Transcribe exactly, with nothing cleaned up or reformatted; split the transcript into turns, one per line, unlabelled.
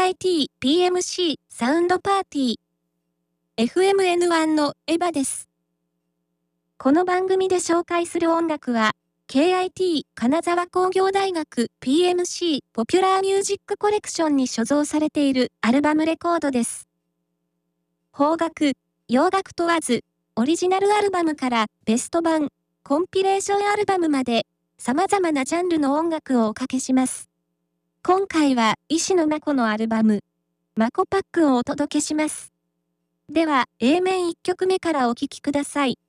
アイティー ピーエムシー サウンドパーティー エフエムエヌワン のエヴァです。この番組で紹介する音楽は ケーアイティー 金沢工業大学 ピーエムシー ポピュラーミュージックコレクションに所蔵されているアルバムレコードです。邦楽、洋楽問わず、オリジナルアルバムからベスト版、コンピレーションアルバムまで様々なジャンルの音楽をおかけします。今回は石野真子のアルバム、マコパックをお届けします。では エー 面いっきょくめからお聴きください。